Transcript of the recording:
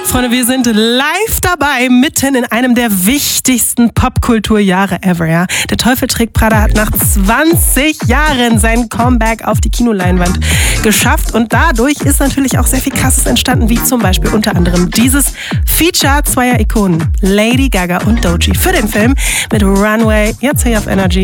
Freunde, wir sind live dabei, mitten in einem der wichtigsten Popkulturjahre ever, ja. Der Teufel trägt Prada hat nach 20 Jahren sein Comeback auf die Kinoleinwand geschafft und dadurch ist natürlich auch sehr viel Krasses entstanden, wie zum Beispiel unter anderem dieses Feature zweier Ikonen, Lady Gaga und Doechii, für den Film mit Runway, jetzt hier auf Energy.